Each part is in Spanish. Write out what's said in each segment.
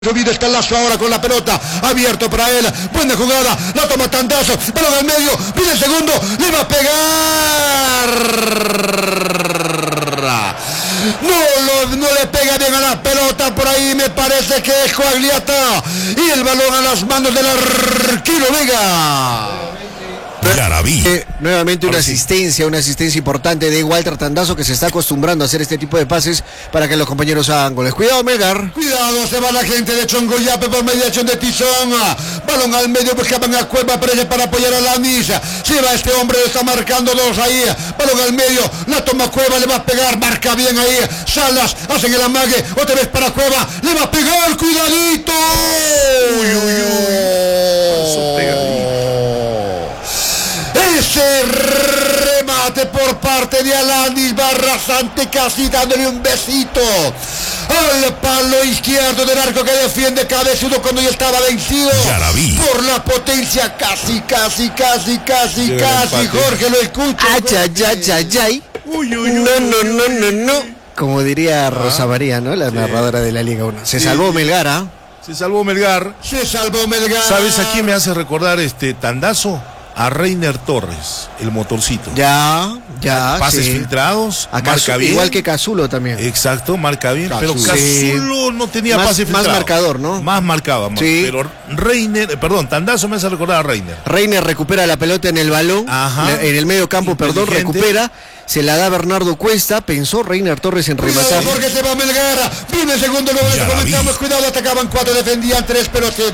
Subido está el Lazo ahora con la pelota, abierto para él, buena jugada, la toma Tandazo, balón al medio, viene el segundo, le va a pegar. No le pega bien a la pelota, por ahí me parece que es Coagliata, y el balón a las manos del arquero Vega. Nuevamente una asistencia importante de Walter Tandazo, que se está acostumbrando a hacer este tipo de pases para que los compañeros hagan goles. Cuidado, Melgar. Cuidado, se va la gente de Chongoyape por mediación de Tizón. Balón al medio, buscaban a Cueva Pérez para apoyar a la misa. Se va este hombre, está marcando dos ahí. Balón al medio, la toma Cueva, le va a pegar, marca bien ahí. Salas, hacen el amague, otra vez para Cueva, le va a pegar, cuidadito. Ese remate por parte de Alanis Barrasante, casi dándole un besito al palo izquierdo del arco que defiende Cabezudo cuando ya estaba vencido por la potencia. Casi, Jorge, lo escucho. Ay. No. Como diría Rosa María, ¿no? La narradora de la Liga 1. Se salvó Melgar, ¿ah? Se salvó Melgar. ¿Sabes a quién me hace recordar Tandazo? A Reiner Torres, el motorcito. Ya. Pases filtrados, marca bien. Igual que Cazulo también. Exacto, marca bien, pero Cazulo no tenía pase filtrado. Más marcador, ¿no? Más marcaba, sí. Pero Tandazo me hace recordar a Reiner. Reiner recupera la pelota en el balón, en el medio campo, recupera. Se la da Bernardo Cuesta, pensó Reiner Torres en rematar. Porque se va Melgar, viene el segundo, luego le comentamos, cuidado, atacaban 4, defendían 3, pero se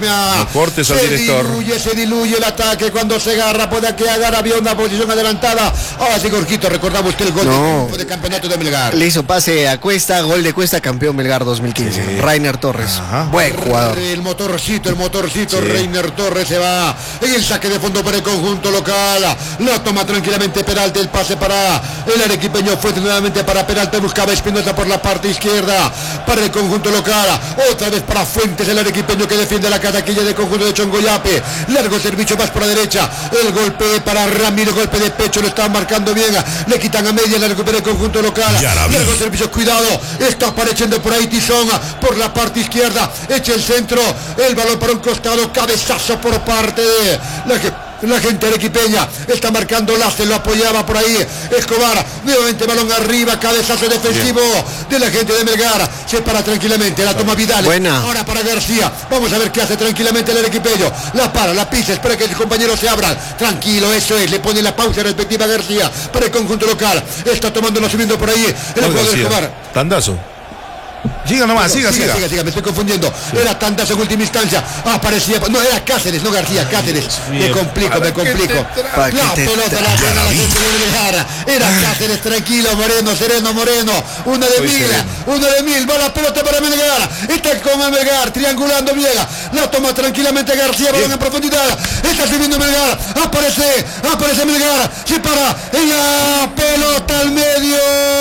diluye el ataque cuando se agarra, puede que agarra, había una posición adelantada. Ahora sí, Gorquito, recordamos que el gol de campeonato de Melgar. Le hizo pase a Cuesta, gol de Cuesta, campeón Melgar 2015. Sí. Reiner Torres, buen jugador. El motorcito, Reiner Torres se va en el saque de fondo para el conjunto local. La toma tranquilamente Peralta, el pase para el arequipeño fue nuevamente para Peralta, buscaba Espinosa por la parte izquierda para el conjunto local, otra vez para Fuentes, el arequipeño que defiende la cataquilla del conjunto de Chongoyape, largo servicio más por la derecha, el golpe para Ramiro, golpe de pecho, lo estaban marcando bien, le quitan a media, la recupera el conjunto local, largo servicio, cuidado, está apareciendo por ahí Tizón, por la parte izquierda, echa el centro, el balón para un costado, cabezazo por parte de la gente arequipeña, está marcando Lace, lo apoyaba por ahí Escobar, nuevamente balón arriba, cabezazo defensivo de la gente de Melgar, se para tranquilamente, la toma Vidal, ahora para García, vamos a ver qué hace tranquilamente el arequipeño, la para, la pisa, espera que el compañero se abra, tranquilo, eso es, le pone la pausa respectiva a García, para el conjunto local, está tomándolo, subiendo por ahí, el jugador de Escobar. Tandazo. Siga nomás, siga, me estoy confundiendo. Era Tandazo en última instancia. Aparecía, no, era Cáceres, no García, Cáceres. Me complico. La pelota la buena la gente de Melgar. Era Cáceres, tranquilo, sereno Moreno. Una de mil, va la pelota para Melgar. Está con Melgar, triangulando Viega. La toma tranquilamente García, balón en profundidad. Está subiendo Melgar, aparece Melgar. Se para, en la pelota al medio.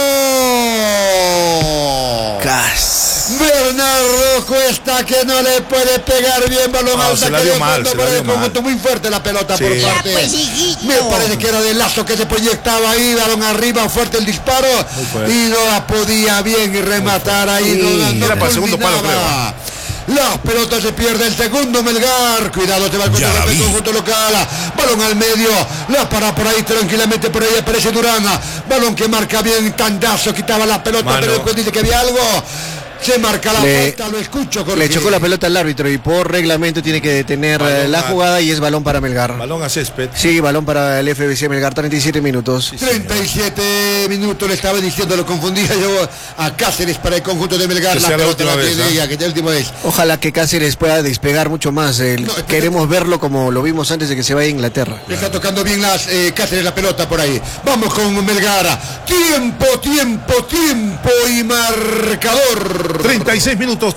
Bernardo Cuesta, que no le puede pegar bien, balón al saque de fondo para el conjunto, muy fuerte la pelota por parte. Me parece que era de Lazo que se proyectaba ahí, balón arriba, fuerte el disparo y no la podía bien rematar ahí. No era para el segundo palo, creo. La pelota se pierde, el segundo Melgar, cuidado, se va el conjunto local, balón al medio, la para por ahí tranquilamente, por ahí aparece Durán, balón que marca bien, Tandazo, quitaba la pelota, pero después dice que había algo. Se marca la falta, lo escucho. Le chocó la pelota al árbitro y por reglamento tiene que detener la jugada y es balón para Melgar. Balón a césped. Sí, balón para el FBC Melgar, 37 minutos. 37 minutos, le estaba diciendo, lo confundía yo a Cáceres para el conjunto de Melgar. La pelota la última vez. Ojalá que Cáceres pueda despegar mucho más. Queremos verlo como lo vimos antes de que se vaya a Inglaterra. Le está tocando bien Cáceres la pelota por ahí. Vamos con Melgar. Tiempo y marcador. 36 minutos,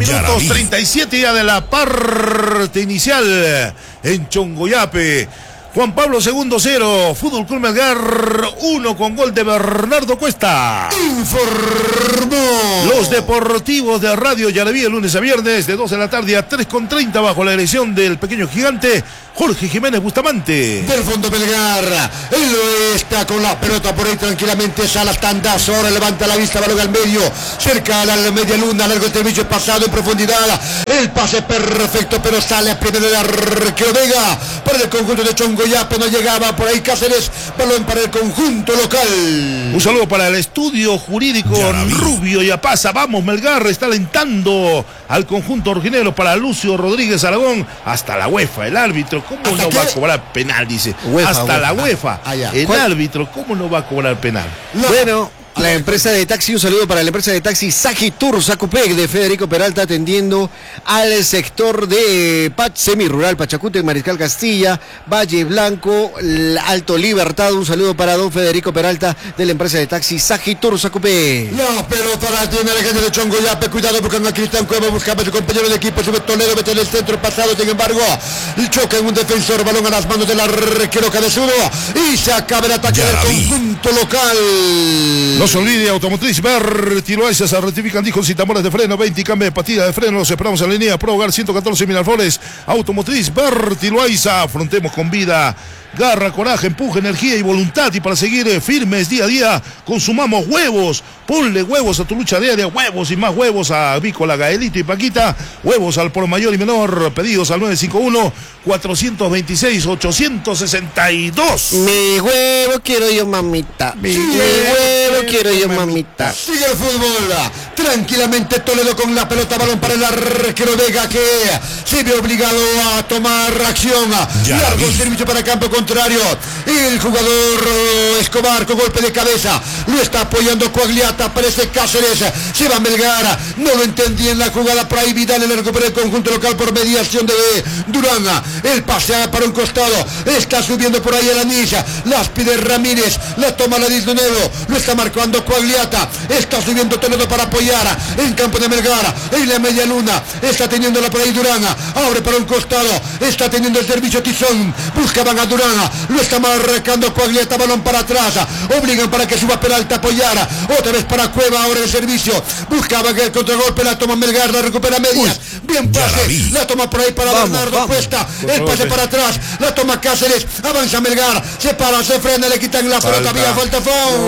37 ya de la parte inicial en Chongoyape. Juan Pablo II 0, Fútbol Club Melgar 1 con gol de Bernardo Cuesta. Informó los deportivos de Radio Yaraví, el lunes a viernes de 2 de la tarde a 3:30 bajo la dirección del pequeño gigante Jorge Jiménez Bustamante. Del fondo Melgar, él está con la pelota por ahí tranquilamente. Salas, tandazo, ahora levanta la vista, balón al medio, cerca a la media luna, largo el servicio pasado en profundidad. El pase perfecto, pero sale a primero de arquero Vega para el conjunto de Chongoyape, no llegaba por ahí Cáceres, balón para el conjunto local. Un saludo para el estudio jurídico Rubio y Apaza. Vamos, Melgar está alentando al conjunto orginero para Lucio Rodríguez Aragón. Hasta la UEFA, el árbitro, ¿cómo no va a cobrar penal? Dice. Hasta la UEFA, el árbitro, ¿cómo no va a cobrar penal? Bueno, la empresa de taxi, un saludo para la empresa de taxi Sagitur Sacupec de Federico Peralta, atendiendo al sector de semirural Pachacútec, Mariscal Castilla, Valle Blanco, Alto Libertad. Un saludo para don Federico Peralta de la empresa de taxi Sagitur Sacupec. La pelota la tiene la gente de Chongoyape, cuidado buscando a Cristian Cueva, buscaba a su compañero de equipo, sube Toledo, mete en el centro pasado, sin embargo, choca en un defensor, balón a las manos del arquero cabezudo y se acaba el ataque del conjunto local. No se olvide, Automotriz Bertiloaiza, se rectifican discos y tambores de freno, 20 y cambio de patilla de freno. Los esperamos en la línea Pro Hogar 114 Miraflores. Automotriz Bertiloaiza, afrontemos con vida, garra, coraje, empuje, energía y voluntad. Y para seguir firmes día a día, consumamos huevos. Ponle huevos a tu lucha diaria, huevos y más huevos a Avícola, Gaelito y Paquita. Huevos al por mayor y menor, pedidos al 951-426-862. Mi huevo quiero yo, mamita. Mi huevo quiero yo, mamita. Sigue el fútbol, tranquilamente Toledo con la pelota, balón para el arquero Vega, que se ve obligado a tomar acción. Largo servicio para campo contrario. El jugador Escobar con golpe de cabeza, lo está apoyando Coagliata. Aparece Cáceres, se va a Melgar, no lo entendí en la jugada, por ahí Vidal le recupera el conjunto local por mediación de Durán. El pase para un costado, está subiendo por ahí el Anís, las pide Ramírez, la toma la de nuevo, lo está marcando Coagliata, está subiendo Toledo para apoyar en campo de Melgar, en la media luna, está teniéndola por ahí Durán, abre para un costado, está teniendo el servicio Tizón, buscaban a Durán, lo está marcando Coagliata, balón para atrás, obligan para que suba Peralta a apoyar, otra vez para Cueva, ahora el servicio, buscaba que el contragolpe, la toma Melgar, la recupera medias, bien pase, la toma por ahí para Bernardo Cuesta, el pase para atrás, la toma Cáceres, avanza Melgar, se para, se frena, le quitan la pelota, había falta,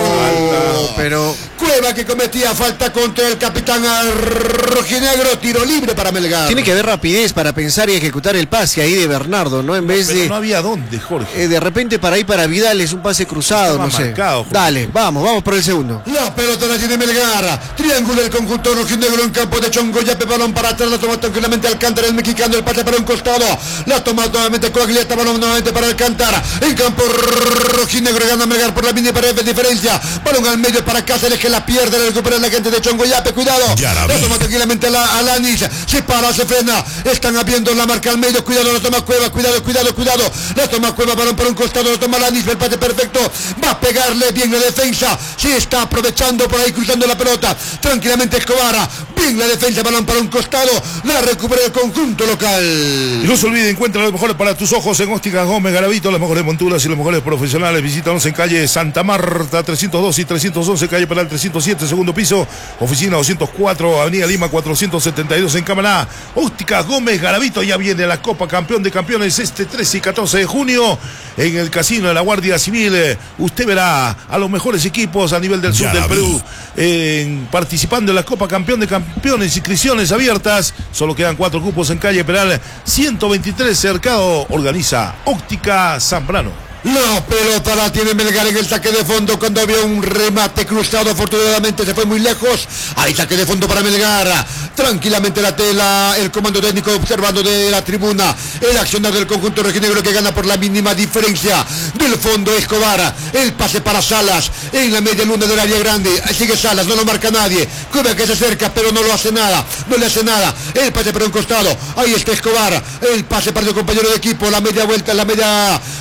pero Cueva que cometía falta contra el capitán rojinegro, tiro libre para Melgar. Tiene que haber rapidez para pensar y ejecutar el pase ahí de Bernardo, ¿no? En vez de... no había dónde, Jorge. De repente para ahí para Vidal es un pase cruzado, no sé. Marcado, dale, vamos por el segundo. La pelota la tiene Melgar, triángulo el conjunto rojinegro en campo de Chongoyape, balón para atrás, la toma tranquilamente Alcántara, el mexicano, el pase para un costado, la toma nuevamente Coagliata, balón nuevamente para Alcántara, en campo rojinegro, gana Melgar por la mini pared de diferencia, balón al medio para Cáceres, que la pierde, la recupera la gente de Chongoyape, cuidado, la toma tranquilamente a Lanis, se para, se frena, están abriendo la marca al medio, cuidado, la toma Cueva, cuidado, la toma Cueva, balón para un costado, la toma Lanis, el pase perfecto, va a pegarle bien la defensa, se está aprovechando por ahí, cruzando la pelota, tranquilamente Escobar, bien la defensa, balón para un costado, la recupera el conjunto local. Y no se olvide, encuentra los mejores para tus ojos en Ópticas Gómez Garavito, las mejores monturas y los mejores profesionales. Visítanos en calle Santa Marta 302 y 311, calle Penal 307, segundo piso, oficina 204, avenida Lima 472 en Camaná. Ópticas Gómez Garavito, ya viene la Copa Campeón de Campeones este 13 y 14 de junio en el Casino de la Guardia Civil. Usted verá a los mejores equipos a nivel del sur del Perú participando en la Copa Campeón de Campeones, inscripciones abiertas, solo quedan 4 cupos en calle Penal 123, Cercado, organiza Óptica Zambrano. La pelota la tiene Melgar en el saque de fondo cuando había un remate cruzado, afortunadamente se fue muy lejos. Ahí saque de fondo para Melgar, tranquilamente la tela, el comando técnico observando de la tribuna el accionar del conjunto rojinegro que gana por la mínima diferencia. Del fondo Escobar, el pase para Salas en la media luna del área grande, sigue Salas, no lo marca nadie, Cueva que se acerca pero no lo hace nada, no le hace nada, el pase para un costado, ahí está Escobar, el pase para su compañero de equipo, la media vuelta, la media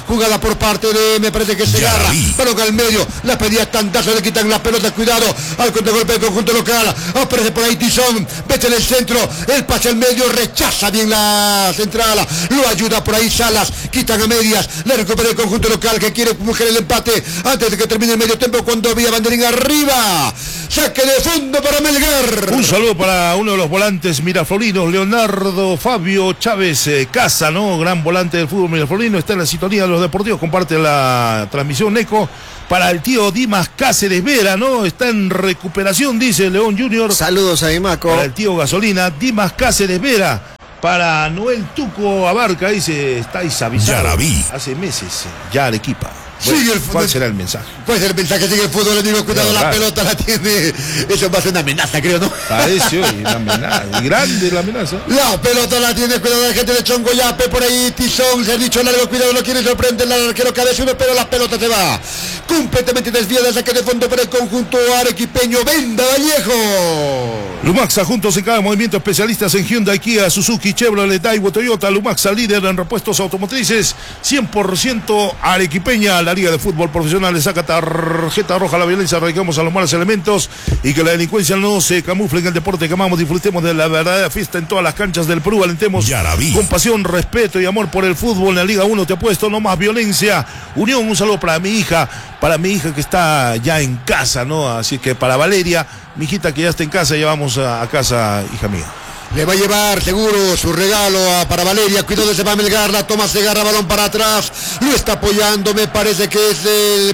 jugada por parte de, me parece que Segarra, balón al medio, la pedía tantazo, le quitan las pelotas, cuidado, al contragolpe del conjunto local, aparece por ahí Tizón, vete en el centro, el pase al medio, rechaza bien la central, lo ayuda por ahí Salas, quitan a medias, le recupera el conjunto local que quiere coger el empate antes de que termine el medio tiempo cuando había banderín arriba, saque de fondo para Melgar. Un saludo para uno de los volantes miraflorinos, Leonardo Fabio Chávez Casa, ¿no? Gran volante del fútbol miraflorino, está en la sintonía de los deportivos, comparte la transmisión Neco. Para el tío Dimas Cáceres Vera, ¿no? Está en recuperación, dice León Junior. Saludos a Imaco. Para el tío Gasolina, Dimas Cáceres Vera. Para Noel Tuco Abarca, dice, estáis avisados. Ya la vi. Hace meses, ya Arequipa. Bueno, ¿cuál será el mensaje? Puede ser el mensaje, sigue el fútbol, amigo, cuidado, la pelota la tiene, eso va a ser una amenaza, creo, ¿no? Parece hoy una amenaza, grande la amenaza. La pelota la tiene, cuidado la gente de Chongoyape, por ahí Tizón, se ha dicho largo, cuidado, lo quiere sorprender el arquero cabezudo, pero la pelota se va, completamente desviada, saque de fondo para el conjunto arequipeño, Venda Vallejo. Lumaxa, juntos en cada movimiento, especialistas en Hyundai, Kia, Suzuki, Chevrolet, Daewoo, Toyota. Lumaxa, líder en repuestos automotrices, 100% arequipeña. La Liga de Fútbol Profesional le saca tarjeta roja a la violencia, radicamos a los malos elementos y que la delincuencia no se camufle en el deporte que amamos. Disfrutemos de la verdadera fiesta en todas las canchas del Perú. Alentemos con pasión, respeto y amor por el fútbol. En la Liga 1 te apuesto, no más violencia. Unión, un saludo para mi hija que está ya en casa, ¿no? Así que para Valeria, mi hijita que ya está en casa, llevamos a casa, hija mía. Le va a llevar seguro su regalo para Valeria. Cuidado, se va a Melgar, la toma Segarra, balón para atrás. Lo está apoyando, me parece que es el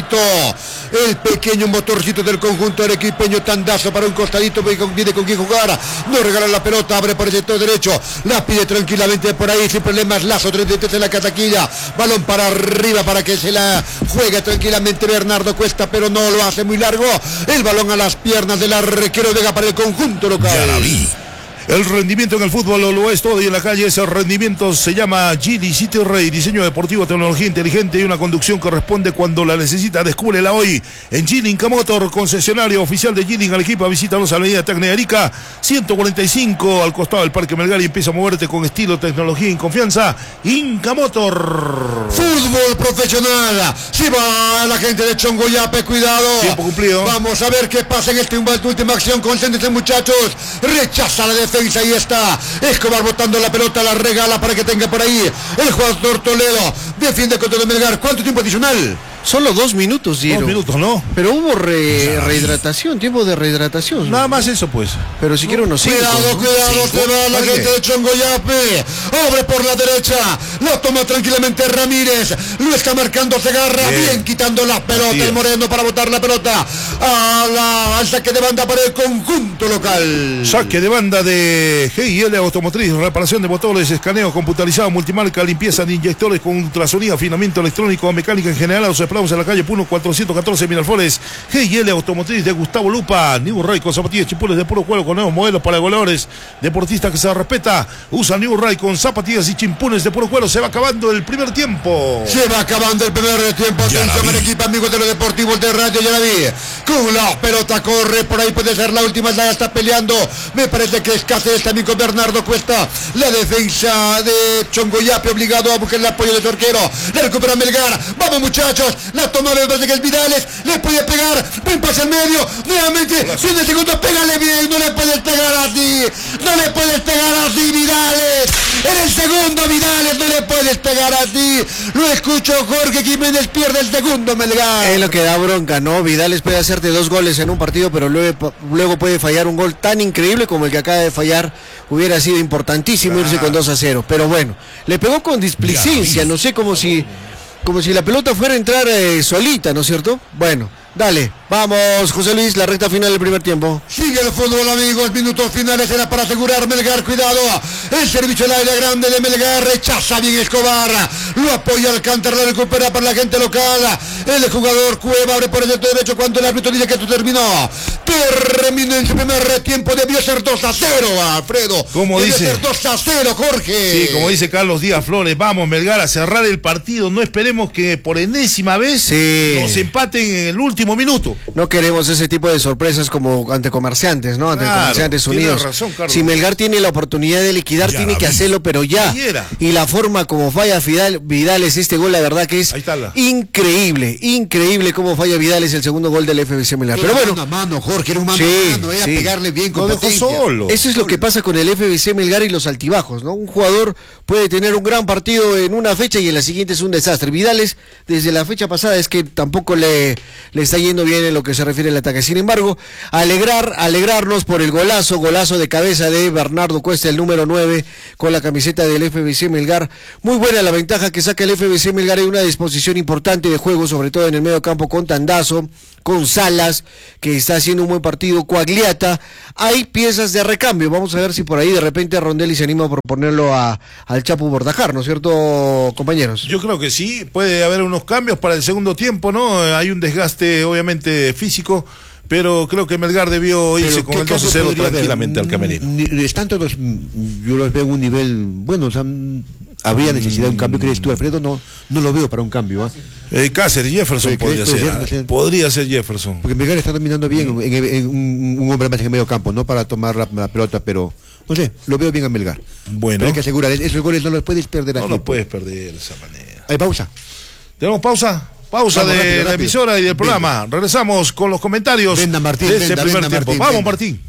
pequeño motorcito del conjunto arequipeño. Tandazo para un costadito, viene con quien jugar. No regala la pelota, abre por el sector derecho. La pide tranquilamente por ahí, sin problemas. Lazo 33 en la cataquilla. Balón para arriba para que se la juegue tranquilamente Bernardo Cuesta, pero no lo hace muy largo. El balón a las piernas del arquero Vega para el conjunto local. Ya la vi. El rendimiento en el fútbol lo es todo y en la calle ese rendimiento se llama Gili City Rey, diseño deportivo, tecnología inteligente y una conducción que responde cuando la necesita. Descúbrela hoy en Gilinka Motor, concesionario oficial de Gilin Arequipa. Visítanos a la avenida Tacna de Arica 145 al costado del Parque Melgar y empieza a moverte con estilo, tecnología y confianza. Inca Motor. Fútbol profesional. Si va la gente de Chongoyape, cuidado. Tiempo cumplido. Vamos a ver qué pasa en esta última acción. Concéntrense, muchachos. Rechaza la defensa. Ahí está Escobar botando la pelota, la regala para que tenga por ahí el jugador Toledo, defiende contra el Melgar. ¿Cuánto tiempo adicional? Solo 2 minutos, Giro. 2 minutos, ¿no? Pero hubo rehidratación, tiempo de rehidratación. Nada más eso, pues. Pero si quiero unos 5. Cuidado, se va la gente de Chongoyape. Abre por la derecha, la toma tranquilamente Ramírez. Lo está marcando Segarra, bien quitando la pelota. El Moreno para botar la pelota al saque de banda para el conjunto local. Saque de banda de GIL Automotriz, reparación de motores, escaneo computarizado, multimarca, limpieza de inyectores con ultrasonido, afinamiento electrónico, mecánica en general. Los esperamos en la calle Puno 414 Miraflores. GIL Automotriz de Gustavo Lupa. New Ray con zapatillas chipules de puro cuero con nuevos modelos para goleadores, deportistas que se respeta. Usa New Ray con zapatillas y chimpunes de puro cuero. Se va acabando el primer tiempo. Se va acabando el primer tiempo. Atención al equipo, amigos de los deportivos de Radio Ya la vi. Con la pelota corre, por ahí puede ser la última, ya está peleando. Me parece que es Cáceres también con Bernardo Cuesta. La defensa de Chongoyape obligado a buscar el apoyo de su arquero. Le recupera Melgar. Vamos, muchachos. La toma me parece que es Vidales. Le puede pegar. Buen pase al medio. Nuevamente. Tiene segundo. Pégale bien. No le puedes pegar así. No le puedes pegar así, Vidales. En el segundo, Vidales. No le puedes pegar así. Lo escucho, Jorge Jiménez pierde el segundo, Melgar. Es lo que da bronca, ¿no? Vidales puede hacerte 2 goles en un partido, pero luego puede fallar un gol tan increíble como el que acaba de fallar. Hubiera sido importantísimo irse con 2-0. Pero bueno, le pegó con displicencia, no sé, como si la pelota fuera a entrar solita, ¿no es cierto? Bueno, dale, vamos, José Luis, la recta final del primer tiempo. Sigue el fútbol, amigos, minutos finales era para asegurar Melgar, cuidado, el servicio al aire grande de Melgar, rechaza bien Escobar, lo apoya Alcántara, lo recupera para la gente local, el jugador Cueva abre por el sector derecho cuando el árbitro dice que esto terminó en su primer tiempo, debió ser 2-0, Alfredo. Como debió dice, ser 2-0, Jorge. Sí, como dice Carlos Díaz Flores, vamos Melgar a cerrar el partido, no esperemos que por enésima vez nos empaten en el último minuto. No queremos ese tipo de sorpresas como ante Comerciantes, ¿no? Ante Comerciantes Unidos. Razón, si Melgar tiene la oportunidad de liquidar, tiene que hacerlo, pero ya. Y la forma como falla Vidales este gol, la verdad que es increíble cómo falla Vidales el segundo gol del FBC Melgar. Pero bueno, mano a mano, Jorge, era un mano a mano, a pegarle bien con potencia. Eso es lo que pasa con el FBC Melgar y los altibajos, ¿no? Un jugador puede tener un gran partido en una fecha y en la siguiente es un desastre. Vidales, desde la fecha pasada, es que tampoco le está yendo bien en lo que se refiere al ataque. Sin embargo, alegrarnos por el golazo de cabeza de Bernardo Cuesta, el número 9, con la camiseta del FBC Melgar. Muy buena la ventaja que saca el FBC Melgar en una disposición importante de juego, sobre todo en el medio campo con Tandazo, con Salas, que está haciendo un buen partido, Coagliata. Hay piezas de recambio, vamos a ver si por ahí de repente Rondelli se anima a proponerlo al Chapu Bordajar, ¿no es cierto, compañeros? Yo creo que sí, puede haber unos cambios para el segundo tiempo, ¿no? Hay un desgaste obviamente físico, pero creo que Melgar debió irse con el 2-0 tranquilamente al camerino. Están todos, yo los veo en un nivel, bueno, o sea, habría necesidad de un cambio, ¿crees tú, Alfredo? No lo veo para un cambio, Cáceres, Jefferson podría ser Jefferson. Porque Melgar está dominando bien en un hombre más en el medio campo, no para tomar la pelota, pero no sé, lo veo bien a Melgar. Bueno. Pero hay que asegurar, esos goles no los puedes perder así. No los puedes perder de esa manera. Hay pausa. ¿Tenemos pausa? Pausa de la emisora y del programa. Regresamos con los comentarios de este primer tiempo. Vamos, Martín.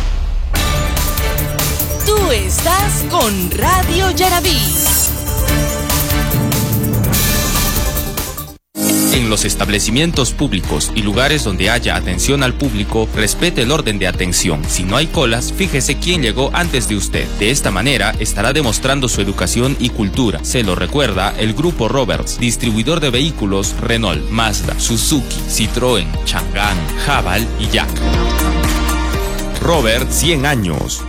Tú estás con Radio Yarabí. En los establecimientos públicos y lugares donde haya atención al público, respete el orden de atención. Si no hay colas, fíjese quién llegó antes de usted. De esta manera, estará demostrando su educación y cultura. Se lo recuerda el Grupo Roberts, distribuidor de vehículos Renault, Mazda, Suzuki, Citroën, Chang'an, Haval y Jack. Robert, 100 años.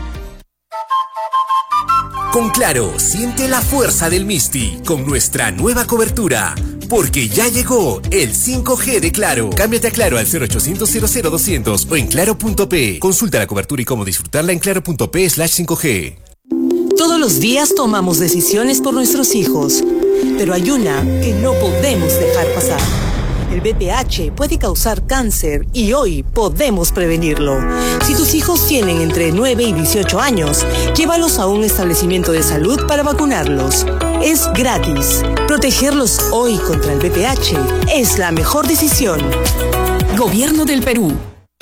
Con Claro, siente la fuerza del Misti con nuestra nueva cobertura. Porque ya llegó el 5G de Claro. Cámbiate a Claro al 0800 00200 o en claro.p. Consulta la cobertura y cómo disfrutarla en claro.p/5G. Todos los días tomamos decisiones por nuestros hijos, pero hay una que no podemos dejar pasar. El VPH puede causar cáncer y hoy podemos prevenirlo. Si tus hijos tienen entre 9 y 18 años, llévalos a un establecimiento de salud para vacunarlos. Es gratis. Protegerlos hoy contra el VPH es la mejor decisión. Gobierno del Perú.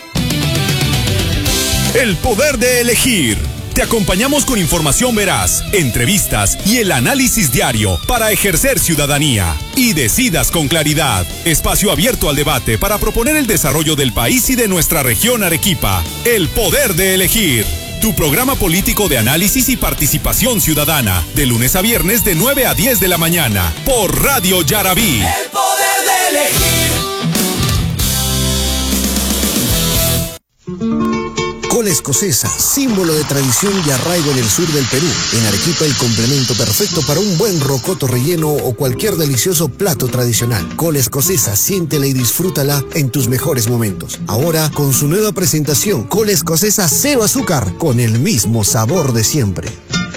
El poder de elegir. Te acompañamos con información veraz, entrevistas y el análisis diario para ejercer ciudadanía. Y decidas con claridad. Espacio abierto al debate para proponer el desarrollo del país y de nuestra región Arequipa. El poder de elegir. Tu programa político de análisis y participación ciudadana. De lunes a viernes de 9 a 10 de la mañana. Por Radio Yarabí. El poder de elegir. Cola escocesa, símbolo de tradición y arraigo en el sur del Perú. En Arequipa, el complemento perfecto para un buen rocoto relleno o cualquier delicioso plato tradicional. Cola escocesa, siéntela y disfrútala en tus mejores momentos. Ahora, con su nueva presentación, cola escocesa 0 azúcar, con el mismo sabor de siempre.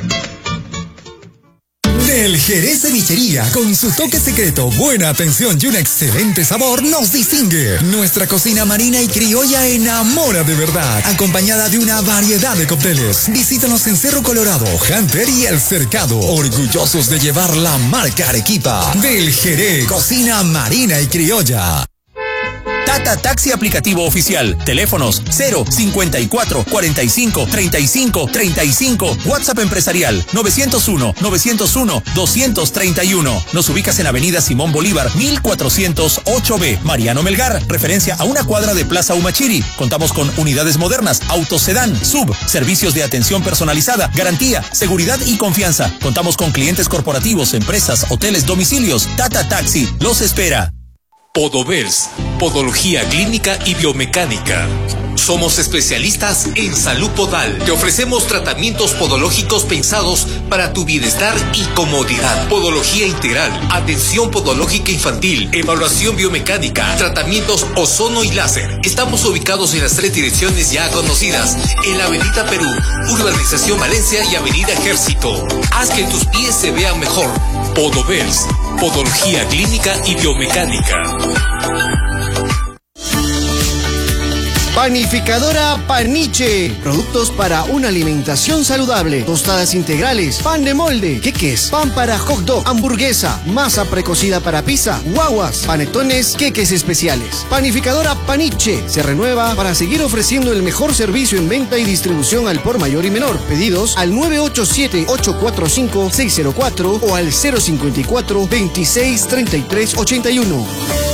El Jerez Cevichería, con su toque secreto, buena atención y un excelente sabor, nos distingue. Nuestra cocina marina y criolla enamora de verdad, acompañada de una variedad de cócteles. Visítanos en Cerro Colorado, Hunter y El Cercado, orgullosos de llevar la marca Arequipa. Del Jerez, cocina marina y criolla. Tata Taxi aplicativo oficial. Teléfonos 054 45 35 35. WhatsApp empresarial 901 231. Nos ubicas en Avenida Simón Bolívar 1408B. Mariano Melgar, referencia a una cuadra de Plaza Humachiri. Contamos con unidades modernas, autos sedán, sub, servicios de atención personalizada, garantía, seguridad y confianza. Contamos con clientes corporativos, empresas, hoteles, domicilios. Tata Taxi los espera. Podovers, podología clínica y biomecánica. Somos especialistas en salud podal. Te ofrecemos tratamientos podológicos pensados para tu bienestar y comodidad. Podología integral, atención podológica infantil, evaluación biomecánica, tratamientos ozono y láser. Estamos ubicados en las 3 direcciones ya conocidas, en la Avenida Perú, Urbanización Valencia y Avenida Ejército. Haz que tus pies se vean mejor. Podovers, podología clínica y biomecánica. Panificadora Paniche. Productos para una alimentación saludable. Tostadas integrales, pan de molde, queques, pan para hot dog, hamburguesa, masa precocida para pizza, guaguas, panetones, queques especiales. Panificadora Paniche se renueva para seguir ofreciendo el mejor servicio en venta y distribución al por mayor y menor. Pedidos al 987-845-604 o al 054-2633-81.